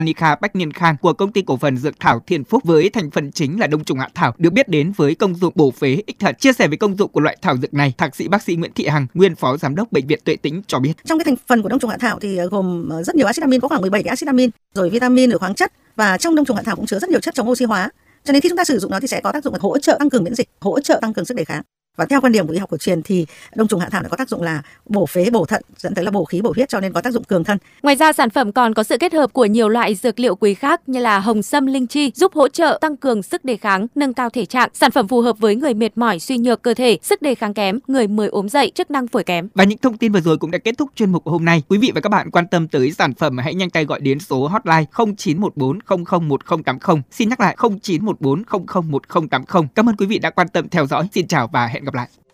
Nika Bách Niên Khang của công ty cổ phần Dược thảo Thiên Phúc với thành phần chính là đông trùng hạ thảo được biết đến với công dụng bổ phế ích thận. Chia sẻ về công dụng của loại thảo dược này, thạc sĩ bác sĩ Nguyễn Thị Hằng, nguyên phó giám đốc bệnh viện Tuệ Tĩnh cho biết. Trong cái thành phần của đông trùng hạ thảo thì gồm rất nhiều axit amin, có khoảng 17 cái axit amin, rồi vitamin, rồi khoáng chất, và trong đông trùng hạ thảo cũng chứa rất nhiều chất chống oxy hóa. Cho nên khi chúng ta sử dụng nó thì sẽ có tác dụng là hỗ trợ tăng cường miễn dịch, hỗ trợ tăng cường sức đề kháng. Và theo quan điểm của y học cổ truyền thì đông trùng hạ thảo có tác dụng là bổ phế, bổ thận, dẫn tới là bổ khí, bổ huyết, cho nên có tác dụng cường thân. Ngoài ra, sản phẩm còn có sự kết hợp của nhiều loại dược liệu quý khác như là hồng sâm, linh chi, giúp hỗ trợ tăng cường sức đề kháng, nâng cao thể trạng. Sản phẩm phù hợp với người mệt mỏi, suy nhược cơ thể, sức đề kháng kém, người mới ốm dậy, chức năng phổi kém. Và những thông tin vừa rồi cũng đã kết thúc chuyên mục hôm nay. Quý vị và các bạn quan tâm tới sản phẩm hãy nhanh tay gọi đến số hotline 0914 001080. Xin nhắc lại 0914 001080. Cảm ơn quý vị đã quan tâm theo dõi. Xin chào và hẹn gặp lại.